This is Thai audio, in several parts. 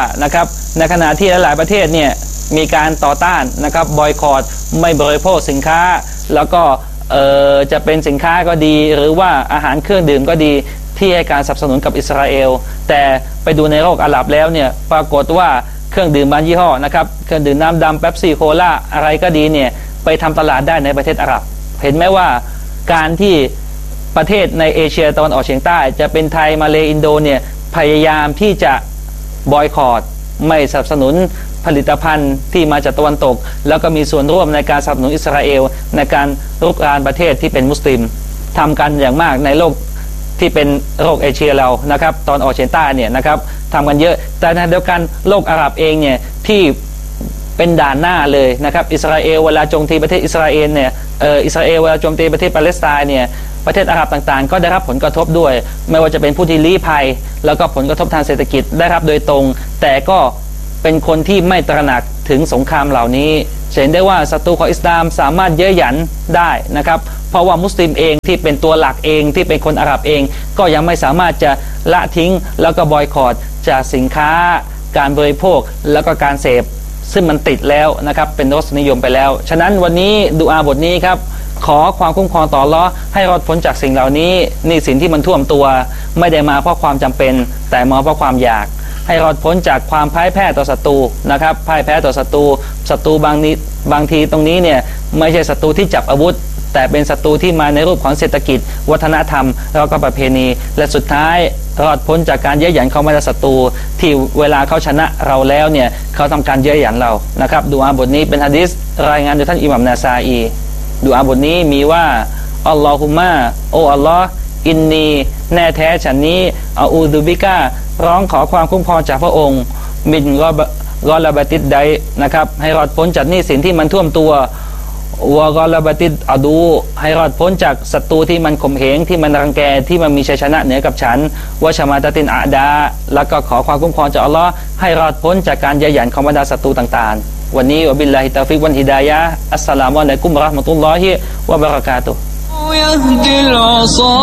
นะครับในขณะที่หลายประเทศเนี่ยมีการต่อต้านนะครับบอยคอตไม่บริโภคสินค้าแล้วก็จะเป็นสินค้าก็ดีหรือว่าอาหารเครื่องดื่มก็ดีที่ให้การสนับสนุนกับอิสราเอลแต่ไปดูในโลกอาหรับแล้วเนี่ยปรากฏว่าเครื่องดื่มบางยี่ห้อนะครับเครื่องดื่มน้ำดำเป๊ปซี่โคลาอะไรก็ดีเนี่ยไปทำตลาดได้ในประเทศอาหรับเห็นไหมว่าการที่ประเทศในเอเชียตะวันออกเฉียงใต้จะเป็นไทยมาเลอินโดเนี่ยพยายามที่จะบอยคอตไม่สนับสนุนผลิตภัณฑ์ที่มาจากตะวันตกแล้วก็มีส่วนร่วมในการสนับสนุนอิสราเอลในการรุกรานประเทศที่เป็นมุสลิมทำกันอย่างมากในโลกที่เป็นโลกเอเชียเรานะครับตอนออกเฉียงใต้เนี่ยนะครับทำกันเยอะแต่ในเดียวกันโลกอาหรับเองเนี่ยที่เป็นด่านหน้าเลยนะครับอิสราเอลเวลาโจมตีประเทศอิสราเอลเนี่ยอิสราเอลเวลาโจมตีประเทศปาเลสไตน์เนี่ยประเทศอาหรับต่างๆก็ได้รับผลกระทบด้วยไม่ว่าจะเป็นผู้ที่ลี้ภัยแล้วก็ผลกระทบทางเศรษฐกิจได้รับโดยตรงแต่ก็เป็นคนที่ไม่ตระหนักถึงสงครามเหล่านี้เห็นได้ว่าศัตรูของอิสลามสามารถเย้ยหยันได้นะครับเพราะว่ามุสลิมเองที่เป็นตัวหลักเองที่เป็นคนอาหรับเองก็ยังไม่สามารถจะละทิ้งแล้วก็บอยคอตจากสินค้าการบริโภคแล้วก็การเสพซึ่งมันติดแล้วนะครับเป็นรสนิยมไปแล้วฉะนั้นวันนี้ดุอาบทนี้ครับขอความคุ้มครองต่ออัลเลาะห์ให้รอดพ้นจากสิ่งเหล่านี้นี่สิ่งที่มันท่วมตัวไม่ได้มาเพราะความจำเป็นแต่มาเพราะความอยากให้รอดพ้นจากความพ่ายแพ้ต่อศัตรูนะครับพ่ายแพ้ต่อศัตรูบางทีตรงนี้เนี่ยไม่ใช่ศัตรูที่จับอาวุธแต่เป็นศัตรูที่มาในรูปของเศรษฐกิจวัฒนธรรมแล้วก็ประเพณีและสุดท้ายรอดพ้นจากการเย้ยหยันเขามาจากศัตรูที่เวลาเขาชนะเราแล้วเนี่ยเขาทำการเย้ยหยันเรานะครับดุอาบทนี้เป็นหะดีษรายงานโดยท่านอิหม่ามนาซาอีดุอาบทนี้มีว่าอัลลอฮุมะโออัลลอฮ์อินนีแน่แท้ฉันนี้อาอูดุบิการ้องขอความคุ้มครองจากพระองค์มินกอลาบติดใดนะครับให้รอดพ้นจากหนี้สินที่มันท่วมตัววะกอลาบติดอดูให้รอดพ้นจากศัตรูที่มันข่มเหงที่มันรังแกที่มันมีชัยชนะเหนือกับฉันวะชามาตตินอาดาแล้วก็ขอความคุ้มครองจากอัลลอฮ์ให้รอดพ้นจากการเย้ยหยันของบรรดาศัตรูต่างๆวันนี้วะบิลลาฮิตตอฟิกวันฮิดายะฮ์อัสสลามุอะลัยกุมวะเราะห์มะตุลลอฮิวะบะเราะกาตุฮ์ يهدي العصا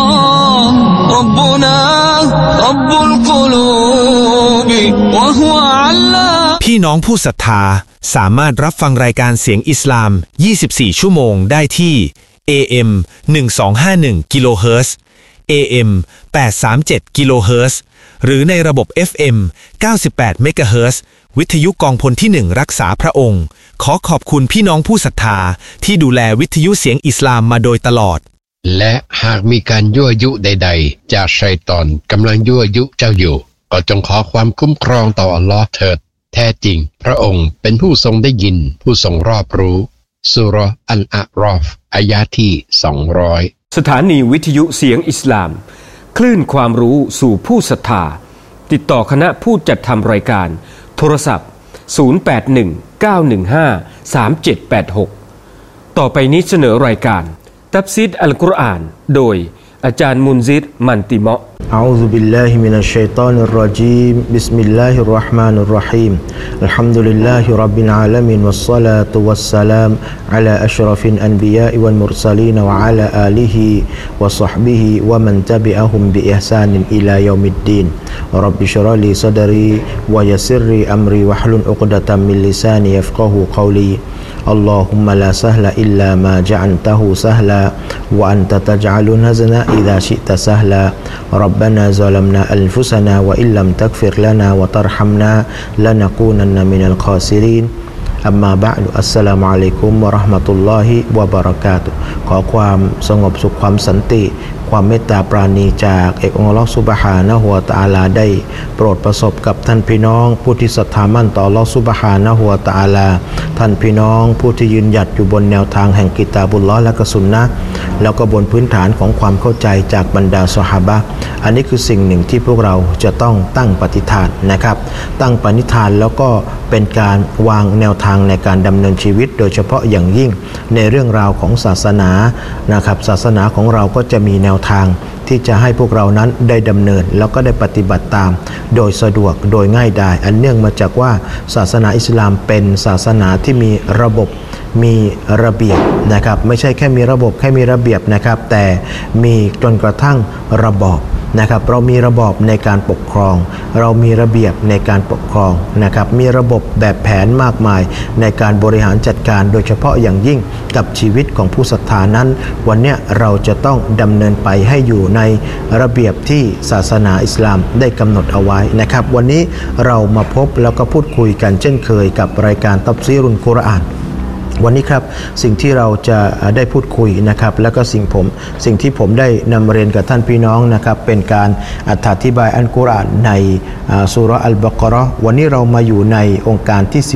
ربنا رب القلوب وهو علام พี่น้องผู้ศรัทธาสามารถรับฟังรายการเสียงอิสลาม24ชั่วโมงได้ที่ AM 1251กิโลเฮิรตซ์ AM 837กิโลเฮิรตซ์หรือในระบบ FM 98เมกะเฮิรตซ์วิทยุกองพลที่1รักษาพระองค์ขอขอบคุณพี่น้องผู้ศรัทธาที่ดูแลวิทยุเสียงอิสลามมาโดยตลอดและหากมีการยั่วยุใดๆจากชัยฏอนกำลังยั่วยุเจ้าอยู่ก็จงขอความคุ้มครองต่ออัลลอฮ์เถิดแท้จริงพระองค์เป็นผู้ทรงได้ยินผู้ทรงรอบรู้ซูเราะห์อัลอาอรอฟอายะห์ที่200 สถานีวิทยุเสียงอิสลามคลื่นความรู้สู่ผู้ศรัทธาติดต่อคณะผู้จัดทำรายการโทรศัพท์0819153786ต่อไปนี้เสนอรายการตัฟซีรอัลกุรอานโดยอาจารย์มุนซิรมันติเมาะห์อะอูซุบิลลาฮิมินัชชัยฏอนิรเราะญีมบิสมิลลาฮิรเราะห์มานิรเราะฮีมอัลฮัมดุลิลลาฮิร็อบบิลอาละมีนวัสศอลาตุวัสสลามอะลาอัชรฟิลอันบิยาวัลมุรซะลีนวะอะลาอาลิฮิวะศอฮบิฮิวะมันตะบิอะฮุมบิอิห์ซานินอิลายอมิดดีนร็อบบิชเราะห์ลีซะดรีวะยัสซิรลีอัมรีวะฮลุลอุกดะตัมมินลิซานียัฟกะฮูกอลีاللهم لا سهل إلا ما جعلته سهلا وأنت تجعل الحزن إذا شئت سهلا ربنا ظلمنا أنفسنا وإن لم تغفر لنا وترحمنا لنكونن من الخاسرينอัมมาบะดุอัสสลามุอะลัยกุมวะเราะห์มะตุลลอฮิวะบะเราะกาตุฮ์ขอความสงบสุขความสันติความเมตตาปราณีจากเอกองค์อัลเลาะห์ซุบฮานะฮูวะตะอาลาได้โปรดประสบกับท่านพี่น้องผู้ที่ศรัทธามั่นต่ออัลเลาะห์ซุบฮานะฮูวะตะอาลาท่านพี่น้องผู้ที่ยืนหยัดอยู่บนแนวทางแห่งกิตาบุลลอฮ์และก็สุนนะห์แล้วก็บนพื้นฐานของความเข้าใจจากบรรดาซอฮาบะห์อันนี้คือสิ่งหนึ่งที่พวกเราจะต้องตั้งปฏิฐานนะครับตั้งปณิธานแล้วก็เป็นการวางแนวทางในการดำเนินชีวิตโดยเฉพาะอย่างยิ่งในเรื่องราวของศาสนานะครับศาสนาของเราก็จะมีแนวทางที่จะให้พวกเรานั้นได้ดำเนินแล้วก็ได้ปฏิบัติตามโดยสะดวกโดยง่ายดายอันเนื่องมาจากว่าศาสนาอิสลามเป็นศาสนาที่มีระบบมีระเบียบนะครับไม่ใช่แค่มีระบบแค่มีระเบียบนะครับแต่มีจนกระทั่งระบอบนะครับเรามีระบอบในการปกครองเรามีระเบียบในการปกครองนะครับมีระบบแบบแผนมากมายในการบริหารจัดการโดยเฉพาะอย่างยิ่งกับชีวิตของผู้ศรัทธานั้นวันนี้เราจะต้องดำเนินไปให้อยู่ในระเบียบที่ศาสนาอิสลามได้กำหนดเอาไว้นะครับวันนี้เรามาพบแล้วก็พูดคุยกันเช่นเคยกับรายการตัฟซีรุลกุรอานวันนี้ครับสิ่งที่เราจะได้พูดคุยนะครับแล้วก็สิ่งที่ผมได้นำเรียนกับท่านพี่น้องนะครับเป็นการอธิบายอัลกุรอานในซูเราะห์อัลบะเกาะเราะห์วันนี้เรามาอยู่ในองค์การที่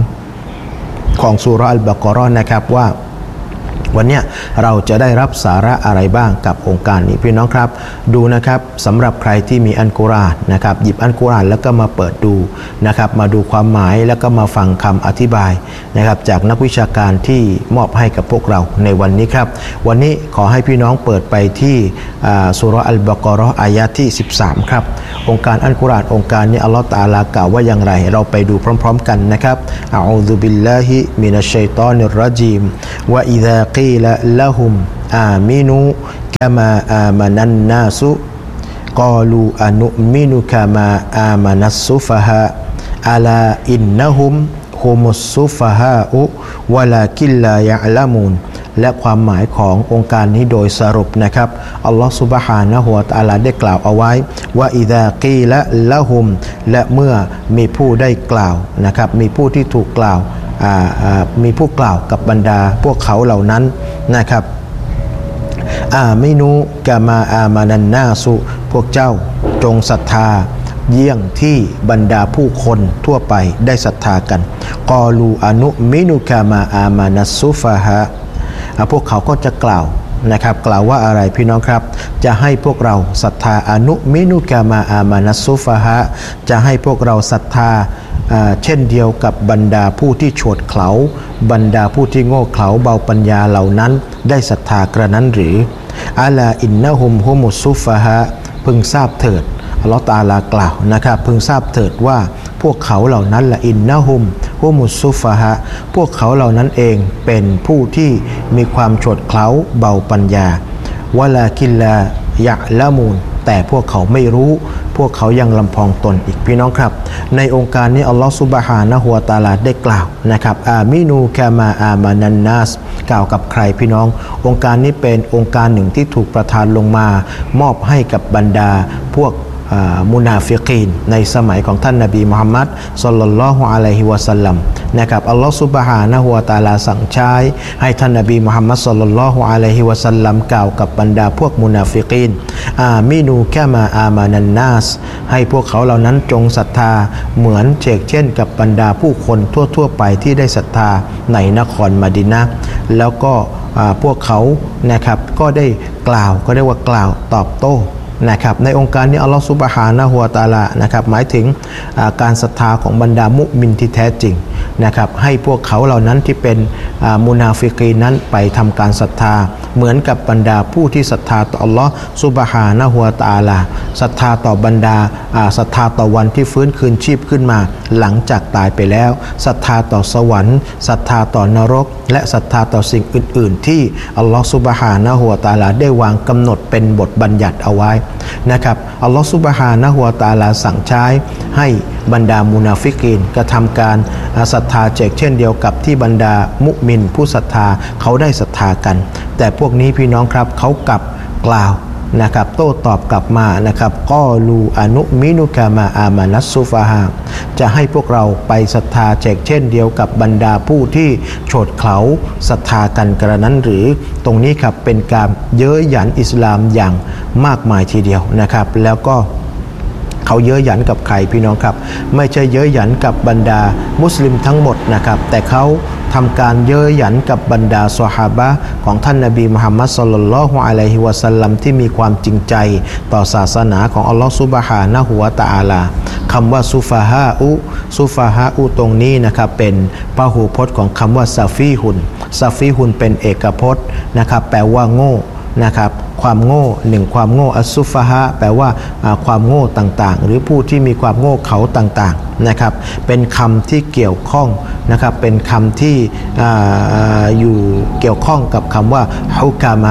13ของซูเราะห์อัลบะเกาะเราะห์นะครับว่าวันนี้เราจะได้รับสาระอะไรบ้างกับองค์การนี้พี่น้องครับดูนะครับสำหรับใครที่มีอัลกุรอานนะครับหยิบอัลกุรอานแล้วก็มาเปิดดูนะครับมาดูความหมายแล้วก็มาฟังคำอธิบายนะครับจากนักวิชาการที่มอบให้กับพวกเราในวันนี้ครับวันนี้ขอให้พี่น้องเปิดไปที่ซูเราะห์อัลบะเกาะเราะห์อายะห์ที่13ครับองค์การอัลกุรอานองค์การนี้อัลเลาะห์ตะอาลากล่าวว่าอย่างไรเราไปดูพร้อมๆกันนะครับอะอูซุบิลลาฮิมินัชชัยฏอนิรเราะญีมวะอิซากีลละฮุมอามินูกะมาอามานันนาสุกาลูอะนุมินุกะมาอามานัสซุฟะฮาอะลาอินนะฮุมฮุมุสซุฟะฮาอุวะลากินลายะละมูนและความหมายขององค์การนี้โดยสรุปนะครับอัลลอฮฺซุบฮานะฮูวะตะอาลาได้กล่าวเอาไว้ว่าอิซากีละละฮุมและเมื่อมีผู้ได้กล่าวนะครับมีผู้ที่ถูกกล่าวมีผู้กล่าวกับบรรดาพวกเขาเหล่านั้นนะครับอามินูกะมาอามานันนาสุพวกเจ้าจงศรัทธาเยี่ยงที่บรรดาผู้คนทั่วไปได้ศรัทธากันกอลูอนุมินุกะมาอามานัสซุฟะฮะพวกเขาก็จะกล่าวนะครับกล่าวว่าอะไรพี่น้องครับจะให้พวกเราศรัทธาอนุมินุกะมาอามานัสซุฟะฮะจะให้พวกเราศรัทธาเช่นเดียวกับบรรดาผู้ที่โฉดเขลาบรรดาผู้ที่โง่เขลาเบาปัญญาเหล่านั้นได้ศรัทธากระนั้นหรืออาลาอินนะฮุมฮุมุสซุฟะฮะพึงทราบเถิดอัลเลาะห์ตะอาลากล่าวนะครับพึงทราบเถิดว่าพวกเขาเหล่านั้นละอินนะฮุมฮุมุสซุฟะฮะพวกเขาเหล่านั้นเองเป็นผู้ที่มีความโฉดเขลาเบาปัญญาวะลากินลายะละมูนแต่พวกเขาไม่รู้พวกเขายังลำพองตนอีกพี่น้องครับในองค์การนี้อัลลอฮฺซุบฮานะฮูวะตะอาลาได้กล่าวนะครับอามินูกะมาอามานันนัสกล่าวกับใครพี่น้ององค์การนี้เป็นองค์การหนึ่งที่ถูกประทานลงมามอบให้กับบรรดาพวกมุนาฟิกีนในสมัยของท่านนบีมุฮัมมัดศ็อลลัลลอฮุอะลัยฮิวะซัลลัมนะครับอัลลอฮฺซุบฮานะฮูวะตะอาลาสั่งใช้ให้ท่านนบีมุฮัมมัดศ็อลลัลลอฮุอะลัยฮิวะซัลลัมกล่าวกับบรรดาพวกมุนาฟิกีนอามินูกะมาอามานันนัสให้พวกเขาเหล่านั้นจงศรัทธาเหมือนเช่นกับบรรดาผู้คนทั่วไปที่ได้ศรัทธาในนครมะดีนะห์แล้วก็พวกเขานะครับก็ได้กล่าวก็เรียกว่ากล่าวตอบโต้นะครับในองค์การนี้อัลลอฮฺซุบฮานะฮูวะตะอาลานะครับหมายถึงการศรัทธาของบรรดามุมินที่แท้จริงนะครับให้พวกเขาเหล่านั้นที่เป็นมุนาฟิกีนนั้นไปทำการศรัทธาเหมือนกับบรรดาผู้ที่ศรัทธาต่ออัลลอฮฺซุบฮานะฮูวะตะอาลาศรัทธาต่อบรรดาศรัทธาต่อวันที่ฟื้นคืนชีพขึ้นมาหลังจากตายไปแล้วศรัทธาต่อสวรรค์ศรัทธาต่อนรกและศรัทธาต่อสิ่งอื่นๆที่อัลลอฮฺซุบฮานะฮูวะตะอาลาได้วางกำหนดเป็นบทบัญญัติเอาไว้นะครับอัลลอฮฺซุบฮานะฮูวะตะอาลาสั่งใช้ให้บรรดามุนาฟิกีนกระทำการศรัทธาเช่นเดียวกับที่บรรดามุมินผู้ศรัทธาเขาได้ศรัทธากันแต่พวกนี้พี่น้องครับเขากลับกล่าวนะครับโต้ตอบกลับมานะครับกอลูอนุมินุกะมาอามานัสซุฟะฮาจะให้พวกเราไปศรัทธาเช่นเดียวกับบรรดาผู้ที่โฉดเขลาศรัทธากันกระนั้นหรือตรงนี้ครับเป็นการเย้ยหยันอิสลามอย่างมากมายทีเดียวนะครับแล้วก็เขาเย้ยหยันกับใครพี่น้องครับไม่ใช่เย้ยหยันกับบรรดามุสลิมทั้งหมดนะครับแต่เขาทำการเย้ยหยันกับบรรดาซอฮาบะห์ของท่านนบีมุฮัมมัดศ็อลลัลลอฮุอะลัยฮิวะซัลลัมที่มีความจริงใจต่อศาสนาของอัลลอฮฺซุบฮานะฮูวะตะอาลาคำว่าซุฟาฮาอุตรงนี้นะครับเป็นพหูพจน์ของคำว่าซาฟีฮุนเป็นเอกพจน์นะครับแปลว่าโง่นะครับความโง่ความโง่อัสซุฟะฮะแปลว่าความโง่ต่างๆหรือผู้ที่มีความโง่เขาต่างๆนะครับเป็นคำที่เกี่ยวข้องนะครับเป็นคำที่อยู่เกี่ยวข้องกับคำว่าฮุกามะ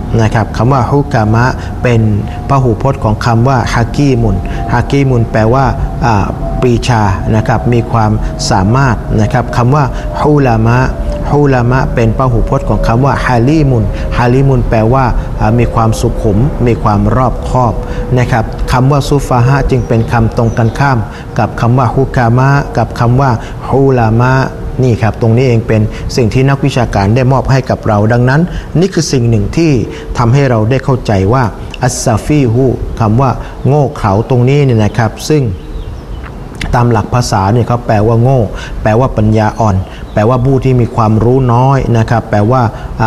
นะครับคำว่าฮุกามะเป็นพหูพจน์ของคำว่าฮากีมุนฮากีมุนแปลว่าปรีชานะครับมีความสามารถนะครับคำว่าฮุลามะเป็นพหูพจน์ของคำว่าฮาลีมุนแปลว่ามีความสุขุมมีความรอบคอบนะครับคำว่าซุฟาฮะจึงเป็นคำตรงกันข้ามกับคำว่าฮุกามะกับคำว่าฮุลามะนี่ครับตรงนี้เองเป็นสิ่งที่นักวิชาการได้มอบให้กับเราดังนั้นนี่คือสิ่งหนึ่งที่ทำให้เราได้เข้าใจว่าอัสซาฟีฮูคำว่าโง่เขลาตรงนี้เนี่ยนะครับซึ่งตามหลักภาษาเนี่ยเขาแปลว่าโง่แปลว่าปัญญาอ่อนแปลว่าผู้ที่มีความรู้น้อยนะครับแปลว่า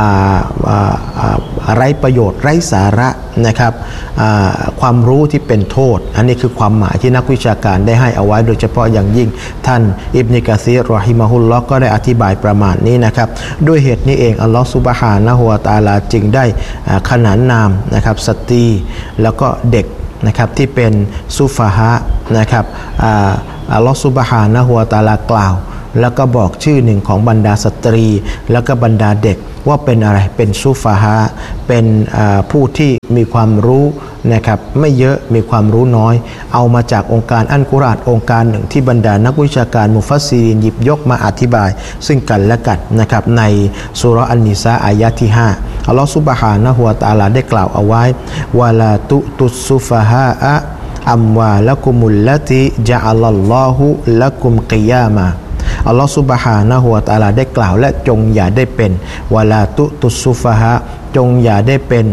ไร้ประโยชน์ไร้สาระนะครับความรู้ที่เป็นโทษอันนี้คือความหมายที่นักวิชาการได้ให้เอาไว้โดยเฉพาะอย่างยิ่งท่านอิบนุกะซีรรอฮิมะฮุลลอฮ์ก็ได้อธิบายประมาณนี้นะครับด้วยเหตุนี้เองอัลลอฮฺซุบฮานะฮูวะตะอาลาจึงได้ขนานนามนะครับสตรีแล้วก็เด็กนะครับที่เป็นซุฟาฮะนะครับอัลลอฮฺซุบฮานะฮูวะตะอาลากล่าวแล้วก็บอกชื่อหนึ่งของบรรดาสตรีแล้วก็บรรดาเด็กว่าเป็นอะไรเป็นซุฟาฮะเป็นผู้ที่มีความรู้นะครับไม่เยอะมีความรู้น้อยเอามาจากองค์การอัลกุรอานองค์การหนึ่งที่บรรดานักวิชาการมุฟัสซิรินหยิบยกมาอธิบายซึ่งกันและกันนะครับในซูเราะห์อันนิสาอายะที่5อัลลอฮฺซุบฮานะฮูวะตะอาลาได้กล่าวเอาไว้วะลาตุตุสซุฟาฮะอัมวาละกุมุลละติญะอะลัลลอฮุละกุมกิยามะอัลลอฮฺซุบฮานะฮูวะตะอาลาได้กล่าวและจงอย่าได้เป็นวะลาตุตุสซุฟาฮะจงอย่าได้เป็น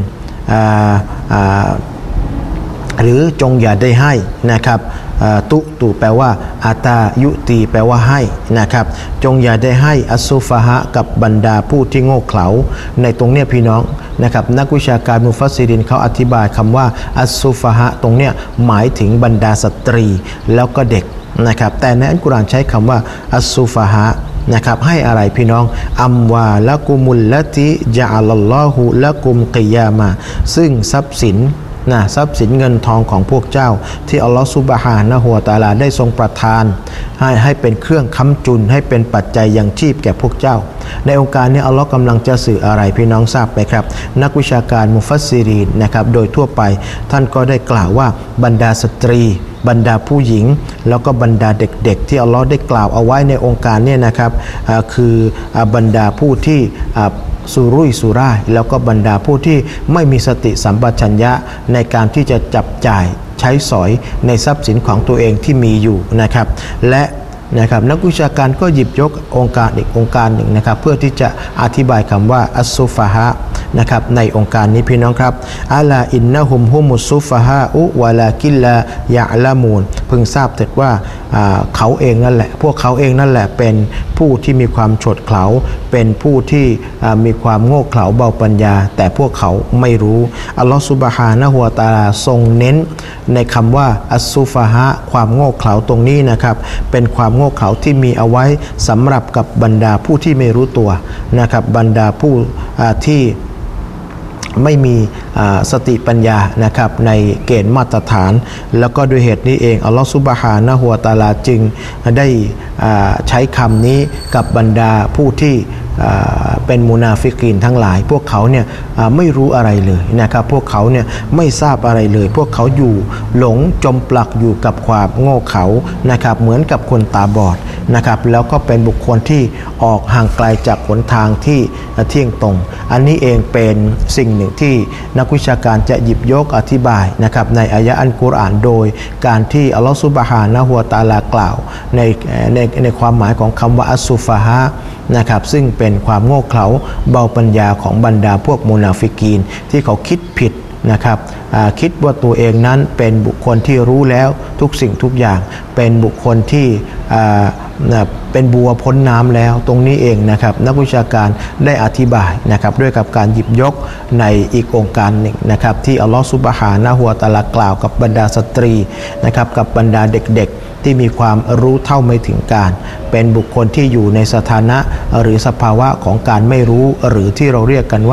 หรือจงอย่าได้ให้นะครับตุแปลว่าอาตายุตีแปลว่าให้นะครับจงอย่าได้ให้อัสซุฟาฮะกับบรรดาผู้ที่โง่เขลาในตรงเนี้ยพี่น้องนะครับนักวิชาการมุฟัสซิรินเขาอธิบายคำว่าอัสซุฟาฮะตรงเนี้ยหมายถึงบรรดาสตรีแล้วก็เด็กนะครับแต่ในอัลกุรอานใช้คำว่าอัสซุฟาฮะนะครับให้อะไรพี่น้องอัมวาละกุมุลละติญะอะลัลลอฮุละกุมกิยามะซึ่งทรัพย์สินเงินทองของพวกเจ้าที่อัลลอฮฺซุบฮานะฮูวะตะอาลาได้ทรงประทานให้เป็นเครื่องค้ำจุนให้เป็นปัจจัยยังชีพแก่พวกเจ้าในองค์การนี้อัลลอฮ์กำลังจะสื่ออะไรพี่น้องทราบไหมครับนักวิชาการมุฟัสซิรีนนะครับโดยทั่วไปท่านก็ได้กล่าวว่าบรรดาสตรีบรรดาผู้หญิงแล้วก็บรรดาเด็กๆที่อัลลอฮ์ได้กล่าวเอาไว้ในองค์การนี้นะครับคือบรรดาผู้ที่สุรุ่ยสุร่ายแล้วก็บรรดาผู้ที่ไม่มีสติสัมปชัญญะในการที่จะจับจ่ายใช้สอยในทรัพย์สินของตัวเองที่มีอยู่นะครับและนะครับนักวิชาการก็หยิบยกองค์การอีกองค์การหนึ่งนะครับเพื่อที่จะอธิบายคำว่าอัสซุฟาฮะนะครับในองค์การนี้พี่น้องครับอะลาอินนะฮุมฮุมุสซุฟาฮะอุวะลากิลลายะละมูนพึงทราบเถิดว่าเขาเองนั่นแหละพวกเขาเองนั่นแหละเป็นผู้ที่มีความโฉดเขลาเป็นผู้ที่มีความโง่เขลาเบาปัญญาแต่พวกเขาไม่รู้อัลลอฮฺซุบฮานะฮูวะตะอาลาทรงเน้นในคำว่าอัสซุฟาฮะความโง่เขลาตรงนี้นะครับเป็นความโง่เขลาที่มีเอาไว้สำหรับกับบรรดาผู้ที่ไม่รู้ตัวนะครับบรรดาผู้ที่ไม่มีสติปัญญานะครับในเกณฑ์มาตรฐานแล้วก็ด้วยเหตุนี้เองอัลลอฮฺซุบฮานะฮูวะตะอาลาจึงได้ใช้คำนี้กับบรรดาผู้ที่เป็นมุนาฟิกีนทั้งหลายพวกเขาเนี่ยไม่รู้อะไรเลยนะครับพวกเขาเนี่ยไม่ทราบอะไรเลยพวกเขาอยู่หลงจมปลักอยู่กับความโง่เขลานะครับเหมือนกับคนตาบอดนะครับแล้วก็เป็นบุคคลที่ออกห่างไกลจากหนทางที่เที่ยงตรงอันนี้เองเป็นสิ่งหนึ่งที่นักวิชาการจะหยิบยกอธิบายนะครับในอายะอัลกุรอานโดยการที่อัลลอฮฺซุบฮานะฮูวะตะอาลากล่าวในความหมายของคำว่าอัสซุฟาฮะนะครับซึ่งเป็นความโง่เขลาเบาปัญญาของบรรดาพวกมุนาฟิกีนที่เขาคิดผิดนะครับคิดว่าตัวเองนั้นเป็นบุคคลที่รู้แล้วทุกสิ่งทุกอย่างเป็นบุคคลที่เป็นบัวพ้นน้ำแล้วตรงนี้เองนะครับนักวิชาการได้อธิบายนะครับด้วยกับการหยิบยกในอีกองค์การหนึ่งนะครับที่อัลลอฮฺซุบฮานะฮูวะตะอาลากล่าวกับบรรดาสตรีนะครับกับบรรดาเด็กๆที่มีความรู้เท่าไม่ถึงการเป็นบุคคลที่อยู่ในสถานะหรือสภาวะของการไม่รู้หรือที่เราเรียกกันว่า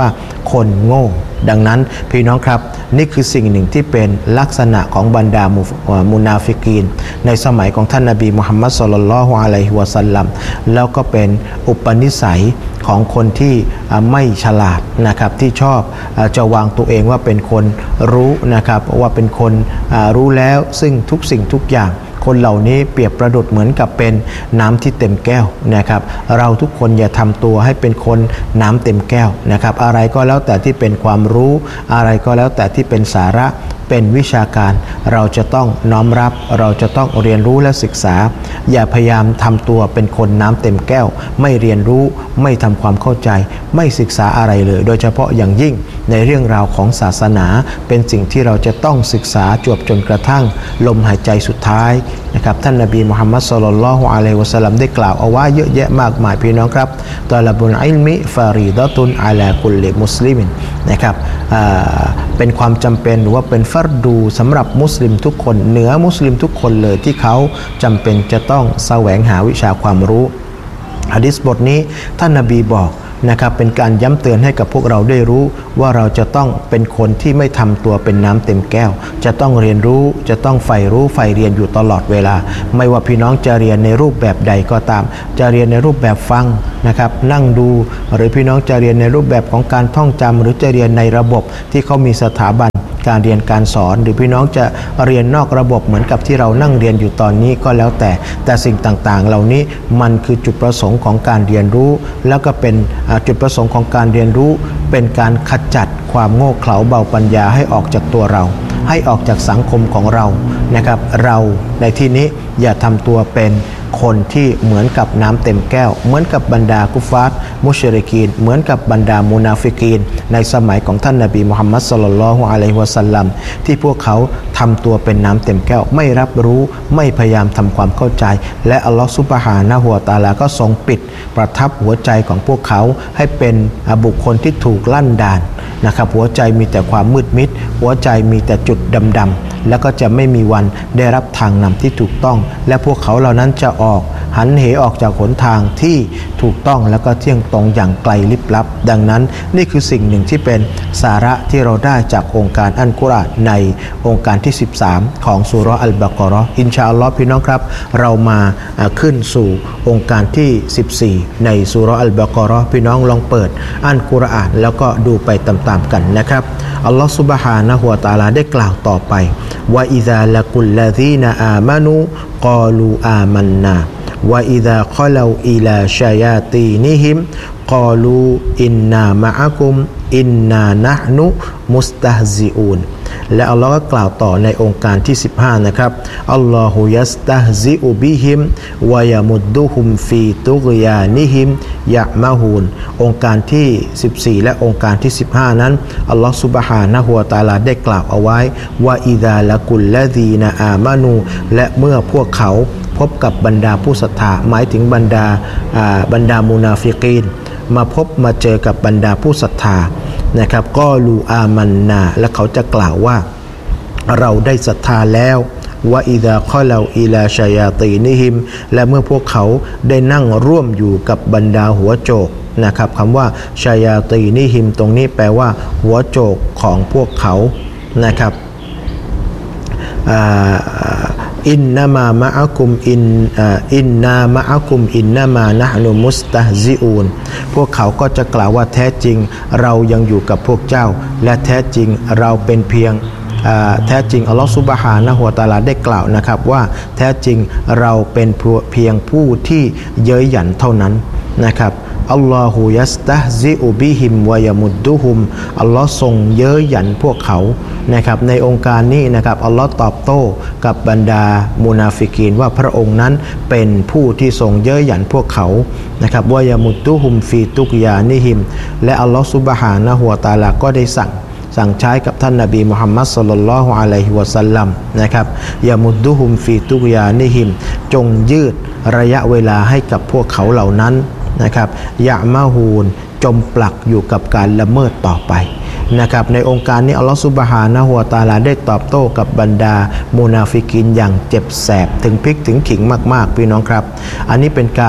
คนโง่ดังนั้นพี่น้องครับนี่คือสิ่งหนึ่งที่เป็นลักษณะของบรรดามุนาฟิกีนในสมัยของท่านนบีมุฮัมมัดศ็อลลัลลอฮุอะลัยฮิวะซัลลัมแล้วก็เป็นอุปนิสัยของคนที่ไม่ฉลาดนะครับที่ชอบจะวางตัวเองว่าเป็นคนรู้นะครับว่าเป็นคนรู้แล้วซึ่งทุกสิ่งทุกอย่างคนเหล่านี้เปรียบประดุจเหมือนกับเป็นน้ำที่เต็มแก้วนะครับเราทุกคนอย่าทำตัวให้เป็นคนน้ำเต็มแก้วนะครับอะไรก็แล้วแต่ที่เป็นความรู้อะไรก็แล้วแต่ที่เป็นสาระเป็นวิชาการเราจะต้องน้อมรับเราจะต้องเรียนรู้และศึกษาอย่าพยายามทำตัวเป็นคนน้ำเต็มแก้วไม่เรียนรู้ไม่ทำความเข้าใจไม่ศึกษาอะไรเลยโดยเฉพาะอย่างยิ่งในเรื่องราวของศาสนาเป็นสิ่งที่เราจะต้องศึกษาจวบจนกระทั่งลมหายใจสุดท้ายนะครับท่านนบีมุฮัมมัดศ็อลลัลลอฮุอะลัยฮิวะซัลลัมได้กล่าวเอาไว้เยอะแยะมากมายพี่น้องครับตอลาบุลอิลมิฟารีดะตุนอะลากุลลิมุสลิมินนะครับเป็นความจำเป็นหรือว่าเป็นฟัรดูสำหรับมุสลิมทุกคนเหนือมุสลิมทุกคนเลยที่เขาจำเป็นจะต้องแสวงหาวิชาความรู้หะดีษบทนี้ท่านนบีบอกนะครับเป็นการย้ำเตือนให้กับพวกเราได้รู้ว่าเราจะต้องเป็นคนที่ไม่ทำตัวเป็นน้ำเต็มแก้วจะต้องเรียนรู้จะต้องใฝ่รู้ใฝ่เรียนอยู่ตลอดเวลาไม่ว่าพี่น้องจะเรียนในรูปแบบใดก็ตามจะเรียนในรูปแบบฟังนะครับนั่งดูหรือพี่น้องจะเรียนในรูปแบบของการท่องจำหรือจะเรียนในระบบที่เขามีสถาบันการเรียนการสอนหรือพี่น้องจะเรียนนอกระบบเหมือนกับที่เรานั่งเรียนอยู่ตอนนี้ก็แล้วแต่สิ่งต่างๆเหล่านี้มันคือจุดประสงค์ของการเรียนรู้แล้วก็เป็นจุดประสงค์ของการเรียนรู้เป็นการขจัดความโง่เขลาเบาปัญญาให้ออกจากตัวเราให้ออกจากสังคมของเรานะครับเราในที่นี้อย่าทำตัวเป็นคนที่เหมือนกับน้ำเต็มแก้วเหมือนกับบรรดากุฟาร์มุชริกีนเหมือนกับบรรดามุนาฟิกีนในสมัยของท่านนบีมุฮัมมัดศ็อลลัลลอฮุอะลัยฮิวะซัลลัมที่พวกเขาทำตัวเป็นน้ำเต็มแก้วไม่รับรู้ไม่พยายามทำความเข้าใจและอัลลอฮฺซุบฮานะฮูวะตะอาลาก็ทรงปิดประทับหัวใจของพวกเขาให้เป็นบุคคลที่ถูกลั่นดานนะครับหัวใจมีแต่ความมืดมิดหัวใจมีแต่จุดดำๆแล้วก็จะไม่มีวันได้รับทางนำที่ถูกต้องและพวกเขาเหล่านั้นจะหันเหออกจากหนทางที่ถูกต้องแล้วก็เที่ยงตรงอย่างไกลลิบลับดังนั้นนี่คือสิ่งหนึ่งที่เป็นสาระที่เราได้จากองค์การอัลกุรอานในองค์การที่13ของซูเราะห์อัลบะเกาะเราะห์อินชาอัลลอฮ์พี่น้องครับเรามาขึ้นสู่องค์การที่14ในซูเราะห์อัลบะเกาะเราะห์พี่น้องลองเปิดอัลกุรอานแล้วก็ดูไปตามๆกันนะครับอัลลอฮ์ซุบฮานะฮูวะตะอาลาได้กล่าวต่อไปวะอิซาละกุลลซีนะอามานูกอลูอามันนาوإذا خلوا إلى شياطينهم قالوا إنا معكم إنا نحن مستهزئون และอัลลอฮ์ก็กล่าวต่อในองค์การที่15นะครับอัลลอฮุยัสตะฮซิอุบิฮิมวะยะมุดดุฮุมฟีตุกยานิฮิมยะมะฮูนองค์การที่14และองค์การที่15นั้นอัลลอฮ์ซุบฮานะฮูวะตะอาลาได้กล่าวเอาไว้ว่าอิซาละกุลลซีนะอามานูและเมื่อพวกเขาพบกับบรรดาผู้ศรัทธาหมายถึงบรรดามุนาฟิกีนมาพบมาเจอกับบรรดาผู้ศรัทธานะครับก็ลูอามันนาและเขาจะกล่าวว่าเราได้ศรัทธาแล้วว่าอิดะคอลาอิลาชายาตีนิฮิมและเมื่อพวกเขาได้นั่งร่วมอยู่กับบรรดาหัวโจกนะครับคำว่าชายาตีนิฮิมตรงนี้แปลว่าหัวโจกของพวกเขานะครับอินนามามะอะกุมอินนามะอะกุมอินนามานะฮ์นุมุสตะฮซิอูนพวกเขาก็จะกล่าวว่าแท้จริงเรายังอยู่กับพวกเจ้าและแท้จริงเราเป็นเพียงแท้จริงอัลลอฮฺซุบฮานะฮูวะตะอาลาได้กล่าวนะครับว่าแท้จริงเราเป็นเพียงผู้ที่เย้ยหยันเท่านั้นนะครับอัลลอฮุยัสตะฮซิอุบิฮิมวะยะมุดดุฮุมอัลลอฮ์ทรงเย้ยหยันพวกเขานะครับในองค์การนี้นะครับอัลลอฮ์ตอบโต้กับบรรดามุนาฟิกีนว่าพระองค์นั้นเป็นผู้ที่ทรงเย้ยหยันพวกเขานะครับวะยะมุดดุฮุมฟีตุกยานิฮิมและอัลลอฮ์ซุบฮานะฮูวะตะอาลาก็ได้สั่งใช้กับท่านนบีมุฮัมมัดศ็อลลัลลอฮุอะลัยฮิวะซัลลัมนะครับยามุดดุฮุมฟีตุกยานิฮิมจงยืดระยะเวลาให้กับพวกเขาเหล่านั้นนะครับยะมาฮูนจมปลักอยู่กับการละเมิดต่อไปนะครับในองค์การนี้อัลลอฮฺซุบฮานะฮูวะตะอาลาได้ตอบโต้กับบรรดามุนาฟิกินอย่างเจ็บแสบถึงพริกถึงขิงมากๆพี่น้องครับอันนี้เป็นการ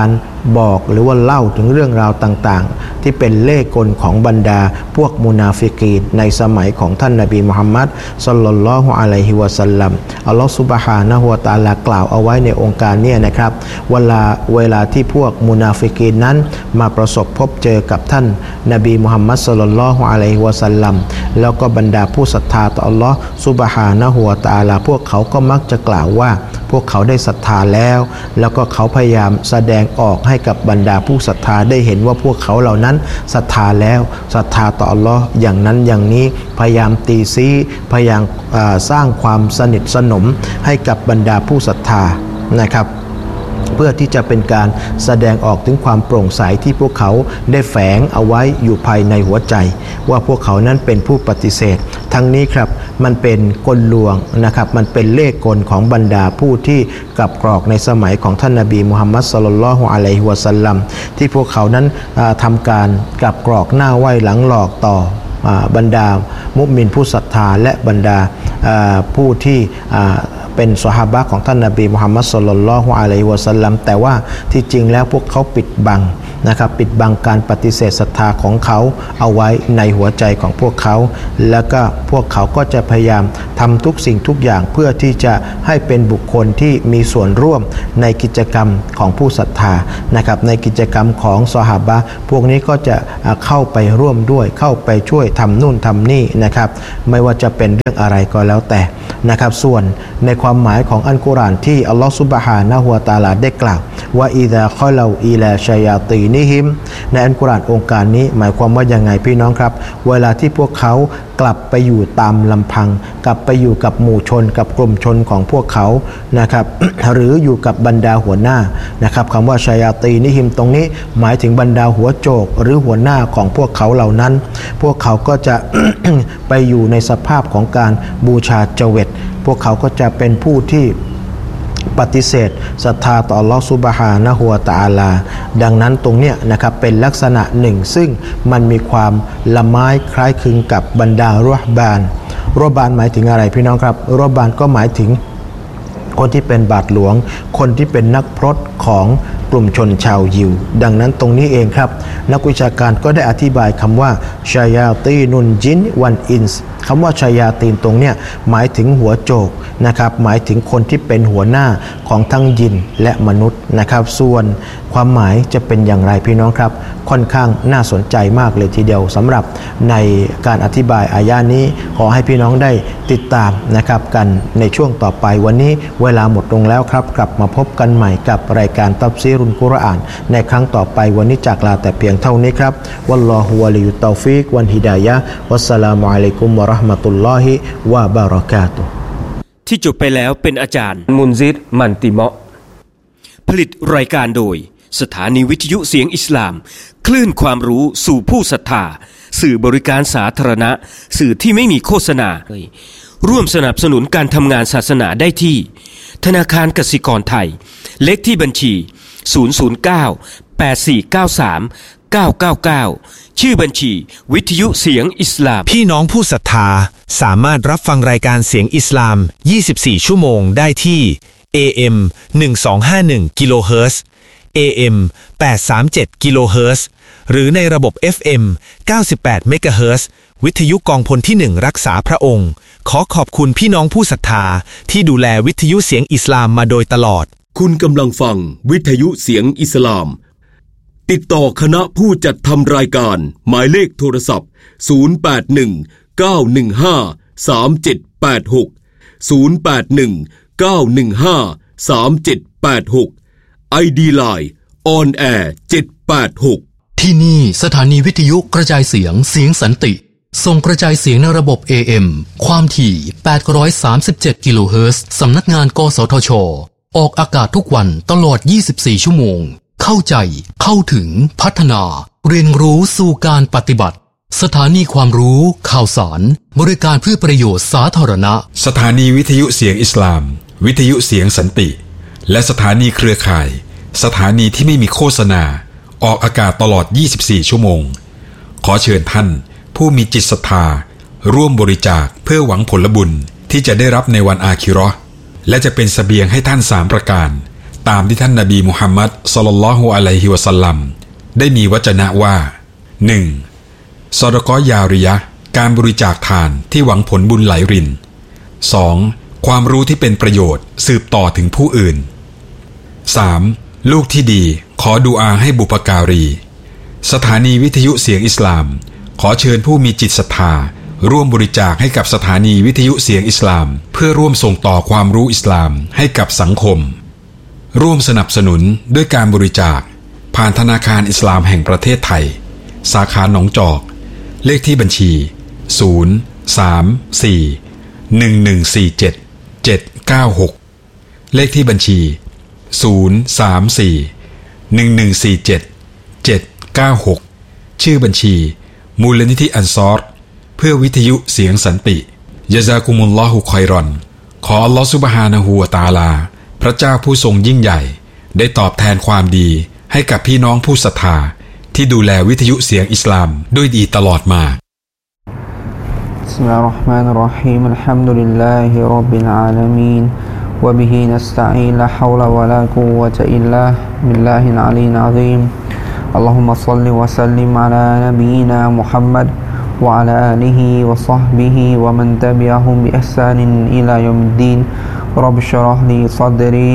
บอกหรือว่าเล่าถึงเรื่องราวต่างๆที่เป็นเล่ห์กลของบรรดาพวกมุนาฟิกีนในสมัยของท่านนบีมุฮัมมัดศ็อลลัลลอฮุอะลัยฮิวะซัลลัมอัลลอฮฺซุบฮานะฮูวะตะอาลากล่าวเอาไว้ในองค์การนี้นะครับเวลาที่พวกมุนาฟิกีนนั้นมาประสบพบเจอกับท่านนบีมุฮัมมัดศ็อลลัลลอฮุอะลัยฮิวะซัลลัมแล้วก็บรรดาผู้ศรัทธาต่ออัลลอฮฺซุบฮานะฮูวะตะอาลาพวกเขาก็มักจะกล่าวว่าพวกเขาได้ศรัทธาแล้วก็เขาพยายามแสดงออกให้กับบรรดาผู้ศรัทธาได้เห็นว่าพวกเขาเหล่านั้นศรัทธาแล้วศรัทธาต่ออัลลอฮ์อย่างนั้นอย่างนี้พยายามตีซี้พยายามสร้างความสนิทสนมให้กับบรรดาผู้ศรัทธานะครับเพื่อที่จะเป็นการแสดงออกถึงความโปร่งใสที่พวกเขาได้แฝงเอาไว้อยู่ภายในหัวใจว่าพวกเขานั้นเป็นผู้ปฏิเสธทั้งนี้ครับมันเป็นกลลวงนะครับมันเป็นเล่ห์กลของบรรดาผู้ที่กลับกรอกในสมัยของท่านนบีมุฮัมมัดศ็อลลัลลอฮุอะลัยฮิวะซัลลัมที่พวกเขานั้นทำการกลับกรอกหน้าไหว้หลังหลอกต่อบรรดามุมินผู้ศรัทธาและบรรดาผู้ที่เป็นซอฮาบะห์ของท่านนบีมุฮัมมัดศ็อลลัลลอฮุอะลัยฮิวะซัลลัมแต่ว่าที่จริงแล้วพวกเขาปิดบังนะครับปิดบังการปฏิเสธศรัทธาของเขาเอาไว้ในหัวใจของพวกเขาแล้วก็พวกเขาก็จะพยายามทำทุกสิ่งทุกอย่างเพื่อที่จะให้เป็นบุคคลที่มีส่วนร่วมในกิจกรรมของผู้ศรัทธานะครับในกิจกรรมของซอฮาบะห์พวกนี้ก็จะเข้าไปร่วมด้วยเข้าไปช่วยทำนู่นทำนี่นะครับไม่ว่าจะเป็นเรื่องอะไรก็แล้วแต่นะครับส่วนในความหมายของอัลกุรอานที่อัลลอฮฺซุบฮานะฮูวะตะอาลาได้กล่าวว่าอิซาคอลาอิลาชัยาตีนิฮิมในอัลกุรอานองค์การนี้หมายความว่ายังไงพี่น้องครับเวลาที่พวกเขากลับไปอยู่ตามลำพังกลับไปอยู่กับหมู่ชนกับกลุ่มชนของพวกเขานะครับ หรืออยู่กับบรรดาหัวหน้านะครับคำว่าชัยาตีนิฮิมตรงนี้หมายถึงบรรดาหัวโจกหรือหัวหน้าของพวกเขาเหล่านั้นพวกเขาก็จะ ไปอยู่ในสภาพของการบูชาเจวิตพวกเขาก็จะเป็นผู้ที่ปฏิเสธศรัทธาต่ออัลลอฮฺซุบฮานะฮูวะตะอาลาดังนั้นตรงเนี้ยนะครับเป็นลักษณะหนึ่งซึ่งมันมีความละไม้คล้ายคลึงกับบรรดารอฮบานหมายถึงอะไรพี่น้องครับรอฮบานก็หมายถึงคนที่เป็นบาทหลวงคนที่เป็นนักพรตของกลุ่มชนชาวยิวดังนั้นตรงนี้เองครับนักวิชาการก็ได้อธิบายคำว่าชายาตีนุนจินวันอินส์คำว่าชายาตีนตรงเนี้ยหมายถึงหัวโจกนะครับหมายถึงคนที่เป็นหัวหน้าของทั้งยินและมนุษย์นะครับส่วนความหมายจะเป็นอย่างไรพี่น้องครับค่อนข้างน่าสนใจมากเลยทีเดียวสำหรับในการอธิบายอายะนี้ขอให้พี่น้องได้ติดตามนะครับกันในช่วงต่อไปวันนี้เวลาหมดลงแล้วครับกลับมาพบกันใหม่กับรายการตัฟซีรุลกุรอานในครั้งต่อไปวันนี้จากลาแต่เพียงเท่านี้ครับวัลลอฮุวะลิยุตตอฟิกวันฮิดายะฮ์วัสสลามุอะลัยกุมวะเราะห์มะตุลลอฮิวะบะเราะกาตุฮ์ที่จบไปแล้วเป็นอาจารย์มุนซิรมันติเมาะผลิตรายการโดยสถานีวิทยุเสียงอิสลามคลื่นความรู้สู่ผู้ศรัทธาสื่อบริการสาธารณะสื่อที่ไม่มีโฆษณาร่วมสนับสนุนการทำงานศาสนาได้ที่ธนาคารกสิกรไทยเลขที่บัญชี009-8493-999ชื่อบัญชีวิทยุเสียงอิสลามพี่น้องผู้ศรัทธาสามารถรับฟังรายการเสียงอิสลาม24ชั่วโมงได้ที่ AM 1251กิโลเฮิรตซ์ AM 837กิโลเฮิรตซ์หรือในระบบ FM 98เมกะเฮิรตซ์วิทยุกองพลที่1รักษาพระองค์ขอขอบคุณพี่น้องผู้ศรัทธาที่ดูแลวิทยุเสียงอิสลามมาโดยตลอดคุณกำลังฟังวิทยุเสียงอิสลามติดต่อคณะผู้จัดทำรายการหมายเลขโทรศัพท์0819153786 ID Line On Air 786 ที่นี่สถานีวิทยุกระจายเสียงสันติส่งกระจายเสียงในระบบ AM ความถี่837กิโลเฮิรตซ์สำนักงานกสทช.ออกอากาศทุกวันตลอด24ชั่วโมงเข้าใจเข้าถึงพัฒนาเรียนรู้สู่การปฏิบัติสถานีความรู้ข่าวสารบริการเพื่อประโยชน์สาธารณะสถานีวิทยุเสียงอิสลามวิทยุเสียงสันติและสถานีเครือข่ายสถานีที่ไม่มีโฆษณาออกอากาศตลอด24ชั่วโมงขอเชิญท่านผู้มีจิตศรัทธาร่วมบริจาคเพื่อหวังผลบุญที่จะได้รับในวันอาคิเราะห์และจะเป็นเสบียงให้ท่าน3ประการตามที่ท่านนบีมุฮัมมัดศ็อลลัลลอฮุอะลัยฮิวะซัลลัมได้มีวจนะว่า 1. ซอดากอยาริยะห์การบริจาคทานที่หวังผลบุญไหลริน 2. ความรู้ที่เป็นประโยชน์สืบต่อถึงผู้อื่น 3. ลูกที่ดีขอดุอาให้บุพการีสถานีวิทยุเสียงอิสลามขอเชิญผู้มีจิตศรัทธาร่วมบริจาคให้กับสถานีวิทยุเสียงอิสลามเพื่อร่วมส่งต่อความรู้อิสลามให้กับสังคมร่วมสนับสนุนด้วยการบริจาคผ่านธนาคารอิสลามแห่งประเทศไทยสาขาหนองจอกเลขที่บัญชี034-1147-796เลขที่บัญชี034-1147-796ชื่อบัญชีมูลนิธิอันซอรเพื่อวิทยุเสียงสันติยะซากุมุลลอฮุคอยรอนขออัลลอฮฺซุบฮานะฮูวะตะอาลาพระเจ้าผู้ทรงยิ่งใหญ่ได้ตอบแทนความดีให้กับพี่น้องผู้ศรัทธาที่ดูแลวิทยุเสียงอิสลามด้วยดีตลอดมาบิสมิลลาฮิรเราะห์มานิรเราะฮีมอัลฮัมดุลิลลาฮิร็อบบิลอาลามีนวะบิฮินัสตะอีนลาฮาวลาวะลากุวะตะอิลลาบิลลาฮิลอะลีลอะซีมอัลลอฮุมมะศ็อลลิวะซัลลิมอะลานบีนามุฮัมมัดوعلى آله وصحبه ومن تبعهم بإحسان إلى يوم الدين رب اشرح لي صدري